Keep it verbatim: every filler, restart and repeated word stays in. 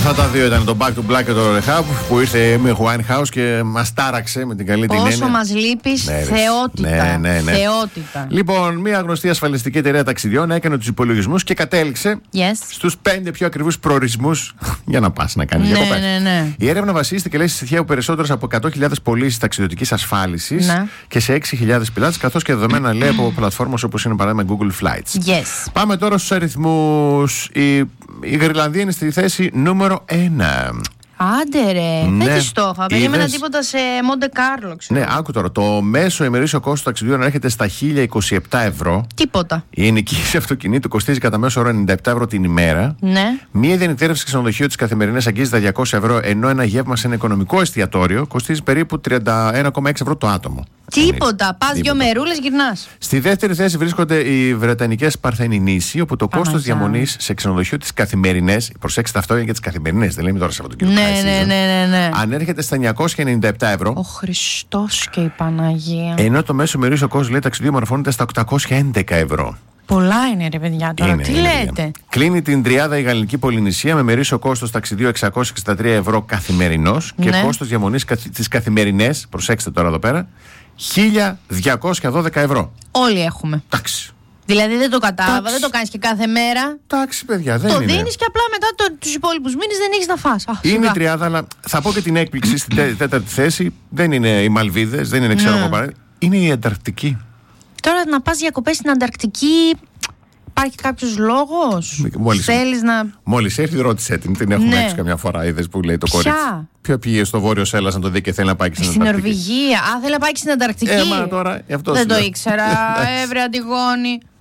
Αυτά τα δύο ήταν το Back to Black και το Rehab που ήρθε με Winehouse και μας τάραξε με την καλή την έννοια. Όσο μας λείπεις, ναι, θεότητα. Ναι, ναι, ναι. Θεότητα. Λοιπόν, μια γνωστή ασφαλιστική εταιρεία ταξιδιών έκανε τους υπολογισμούς και κατέληξε yes. στους πέντε πιο ακριβούς προορισμούς για να πας να κάνεις ναι, διακοπές. Ναι, ναι. Η έρευνα βασίστηκε, λέει, στη στοιχεία από περισσότερες από εκατό χιλιάδες πωλήσεις ταξιδιωτικής ασφάλισης ναι. και σε έξι χιλιάδες πελάτες, καθώς και δεδομένα, λέει, από πλατφόρμες όπως είναι παράδειγμα Google Flights. Yes. Πάμε τώρα στους αριθμούς. Η, η Γρυλανδία είναι στη θέση νούμερο ένα. Άντε ρε, ναι. δεν τη το είχα. Περίμενα τίποτα σε Μοντε Κάρλο. Ναι, άκου τώρα. Το μέσο ημερήσιο κόστος ταξιδιών έρχεται στα χίλια είκοσι επτά ευρώ. Τίποτα. Η ενοικίαση αυτοκινήτου κοστίζει κατά μέσο όρο ενενήντα επτά ευρώ την ημέρα. Ναι. Μία διανυκτέρευση ξενοδοχείου της καθημερινής αγγίζει τα διακόσια ευρώ, ενώ ένα γεύμα σε ένα οικονομικό εστιατόριο κοστίζει περίπου τριάντα ένα κόμμα έξι ευρώ το άτομο. Τίποτα. Πας δύο μερούλες, γυρνάς. Στη δεύτερη θέση βρίσκονται οι Βρετανικές Παρθένοι νήσοι, όπου το κόστος διαμονής σε ξενοδοχείο τις καθημερινές, προσέξτε αυτό είναι για τις καθημερινές, δεν λέμε τώρα Σαββατοκύριακο. Ναι, ναι, ναι, ναι, ναι. Ανέρχεται στα εννιακόσια ενενήντα επτά ευρώ. Ο Χριστός και η Παναγία. Ενώ το μέσο ημερήσιο κόστος, λέει, ταξιδίου μορφώνεται στα οκτακόσια έντεκα ευρώ. Πολλά είναι, ρε παιδιά, τώρα. Είναι, τι είναι, λέτε. Είναι. Κλείνει την τριάδα η Γαλλική Πολυνησία με μερίσιο κόστος ταξιδίου εξακόσια εξήντα τρία ευρώ καθημερινός και ναι. κόστος διαμονής τις καθημερινές, προσέξτε τώρα εδώ πέρα, χίλια διακόσια δώδεκα ευρώ. Όλοι έχουμε. Εντάξει. Δηλαδή δεν το κατάλαβα, δεν το κάνεις και κάθε μέρα. Εντάξει, παιδιά, δεν το είναι. Το δίνεις και απλά μετά το, τους υπόλοιπους μήνες δεν έχεις να φας. Α, είναι η τριάδα, αλλά θα πω και την έκπληξη στην τέ, τέταρτη θέση. Δεν είναι οι Μαλβίδες, δεν είναι ξέρω εγώ παράδειγμα. Είναι η Ανταρκτική. Τώρα να πας διακοπές στην Ανταρκτική, υπάρχει κάποιος λόγος? Μόλις, θέλεις να. Μόλις έρθει, ρώτησε την. Την έχουμε ναι. έξω καμιά φορά. Είδες που λέει το κορίτσι. Ποια πήγε στο Βόρειο Σέλλας να το δει και θέλει να πάει και στην στην Ανταρκτική. Νορβηγία. Α, θέλει να πάει και στην Ανταρκτική. Ε, μα τώρα, αυτό δεν το ήξερα. Έβρε Αντιγόνη.